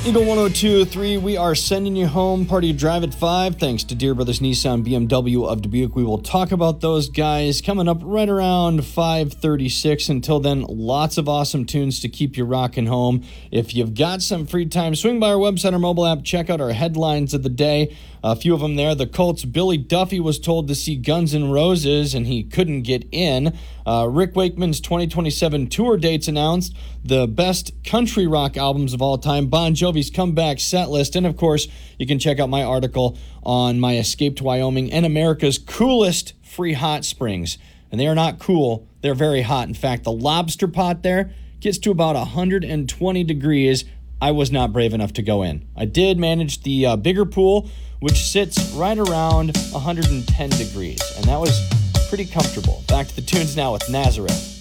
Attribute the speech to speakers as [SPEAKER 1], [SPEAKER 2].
[SPEAKER 1] Eagle 102.3, we are sending you home. Party Drive at 5, thanks to Deere Brothers Nissan BMW of Dubuque. We will talk about those guys coming up right around 5:36. Until then, lots of awesome tunes to keep you rocking home. If you've got some free time, swing by our website or mobile app, check out our headlines of the day. A few of them there. The Colts' Billy Duffy was told to see Guns N' Roses, and he couldn't get in. Rick Wakeman's 2027 tour dates announced. The best country rock albums of all time. Bon Jovi's comeback set list. And, of course, you can check out my article on my escape to Wyoming and America's coolest free hot springs. And they are not cool. They're very hot. In fact, the lobster pot there gets to about 120 degrees. I was not brave enough to go in. I did manage the bigger pool, which sits right around 110 degrees. And that was pretty comfortable. Back to the tunes now with Nazareth.